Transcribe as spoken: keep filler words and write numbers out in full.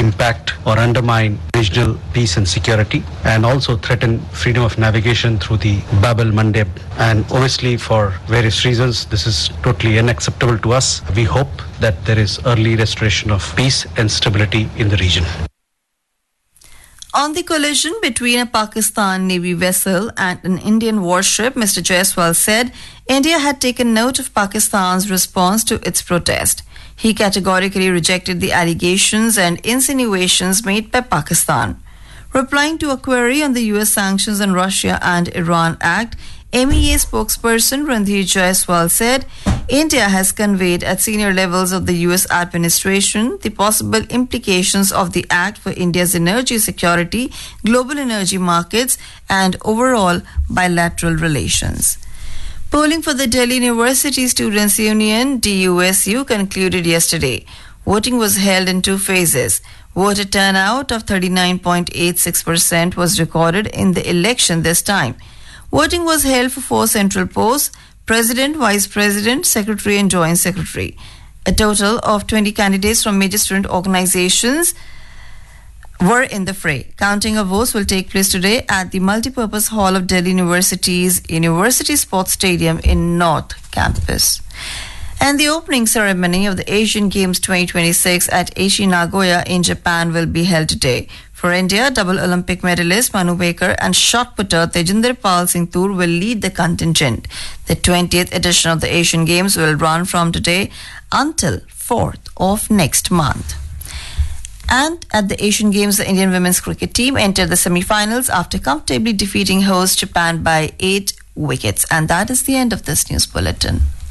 impact or undermine regional peace and security, and also threaten freedom of navigation through the Bab el-Mandeb. And obviously, for various reasons, this is totally unacceptable to us. We hope that there is early restoration of peace and stability in the region. On the collision between a Pakistan Navy vessel and an Indian warship, Mister Jaiswal said India had taken note of Pakistan's response to its protest. He categorically rejected the allegations and insinuations made by Pakistan. Replying to a query on the U S Sanctions on Russia and Iran Act, M E A spokesperson Randhir Jaiswal said India has conveyed at senior levels of the U S administration the possible implications of the act for India's energy security, global energy markets, and overall bilateral relations. Polling for the Delhi University Students' Union D U S U concluded yesterday. Voting was held in two phases. Voter turnout of thirty-nine point eight six percent was recorded in the election this time. Voting was held for four central posts: President, Vice President, Secretary and Joint Secretary. A total of twenty candidates from major student organizations were in the fray. Counting of votes will take place today at the multipurpose hall of Delhi University's University Sports Stadium in North Campus. And the opening ceremony of the Asian Games twenty twenty-six at Aichi Nagoya in Japan will be held today. For India, double Olympic medalist Manu Baker and shot putter Tejinder Pal Singh Toor will lead the contingent. The twentieth edition of the Asian Games will run from today until fourth of next month. And at the Asian Games, the Indian women's cricket team entered the semi-finals after comfortably defeating host Japan by eight wickets. And that is the end of this news bulletin.